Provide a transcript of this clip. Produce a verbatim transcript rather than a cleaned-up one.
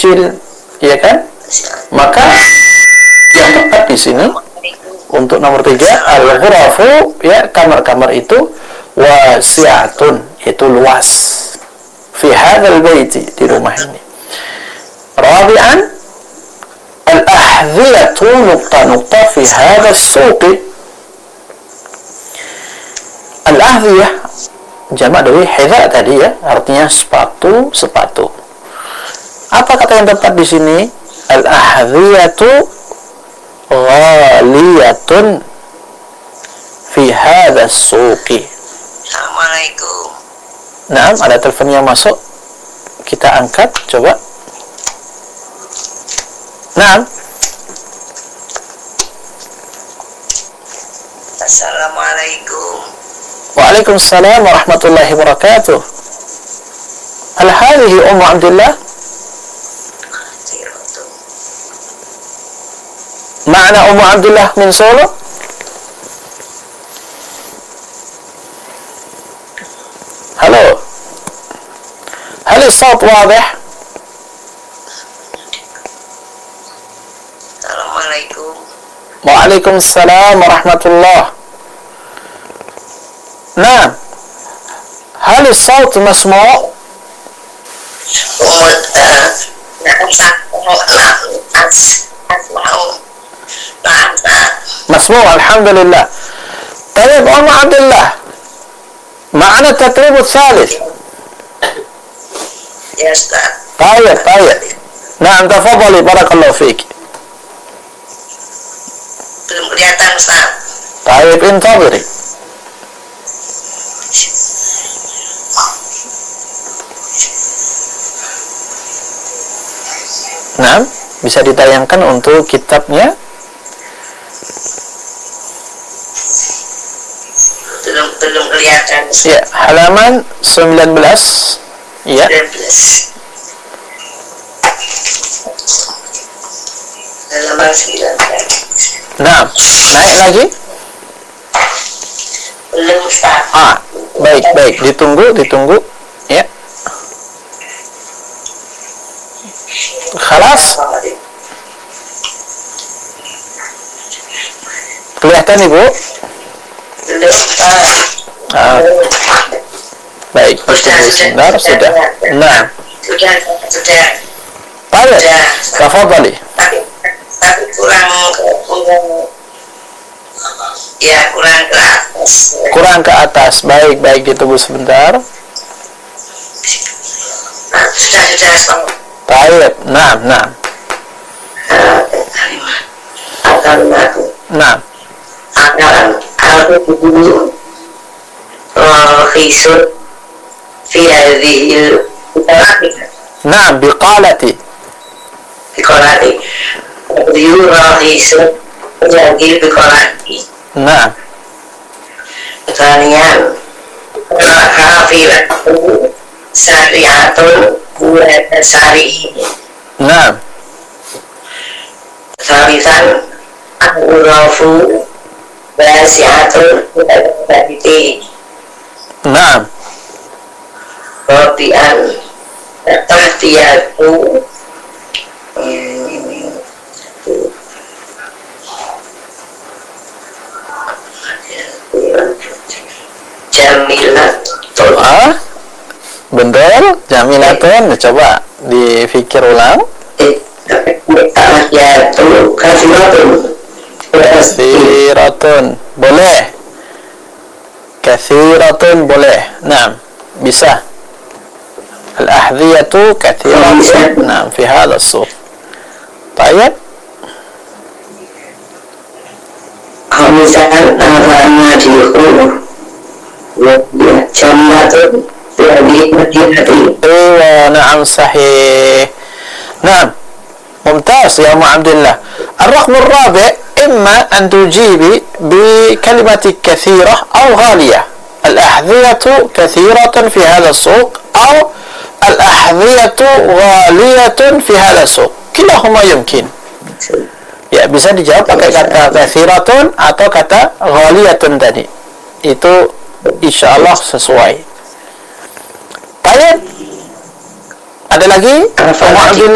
kecil, ya kan? Maka yang tepat di sini untuk nomor tiga, al-ghurafu, ya, kamar-kamar itu wasi'atun, itu luas, fi hadzal baiti, di rumah ini. Rabi'an, al-ahdhiyatu nuqta-nuqta fi hadzal suqi. Al-ahdhiyah jamak dari hidha tadi, ya, artinya sepatu, sepatu. Apa kata yang tepat di sini? Al-ahdhiyatu ghaliyatun fi hadha suqi. Assalamualaikum. Nah, ada telepon yang masuk, kita angkat, coba. Nah. Assalamualaikum. Waalaikumsalam warahmatullahi wabarakatuh. Hal hadhihi Ummu Abdullah? Ma'na Ummu Abdullah min Solo? Halo. Hal الصوت واضح؟ Assalamualaikum. Waalaikumsalam warahmatullah. نعم. هل الصوت مسموع؟ مسموع الحمد لله. طيب أم عبد الله، معنا التدريب الثالث. Ya Ustaz. طيب طيب. نعم تفضلي بارك الله فيك. Belum kelihatan Ustaz. طيب انتظري. Nah, bisa ditayangkan untuk kitabnya. Belum belum kelihatan. Ya, halaman sembilan belas. Ya. sembilan belas. Halaman sembilan belas. Nah, naik lagi. Belum Ustaz. Ah, baik baik, ditunggu ditunggu. Ya. Khalas. Kelihatan Ibu? Belum Ustaz. Ah, baik, tunggu sebentar, sudah. Nah, Sudah, sudah. baik. Tafadhali. Tapi, tapi kurang kurang ya kurang ke atas. Kurang ke atas. Baik, baik, ditunggu sebentar. Nah, sudah sudah Ustaz. Baik. Nah, nah. Akan aku Nah. akan aku dulu rahisun fi hadhil Nah, biqalati. biqalati yu rahisun jadi biqalati. Nah. Pertanyaan hafilatu syariatun buat syari. Nah. Sarisan al-urafu basiatun baditi. Nah. Robian tahtiyatu jamilatun. Ah, betul, jamilatun. Coba difikir ulang. Tahtiyatu kasiratun. Kathiratun. Boleh. Kathiratun boleh. Nah, bisa. Al-ahdhiyatu kathiratun. Nah, fi hadha as-suq. Baik. Khamisan namanya dihulu ya jannatun dari madinati. Iya, na'am sahih. Nah, ممتاز يا أم عبد الله. الرقم الرابع إما أن تجيبي بكلمة كثيرة أو غالية. الأحذية كثيرة في هذا السوق أو الأحذية غالية في هذا السوق. كلاهما يمكن. Ya, bisa dijawab pakai kata kathiratun atau kata ghaliyatun tadi. Itu insya Allah sesuai. Baik. Ada lagi? Ummu Abdullah.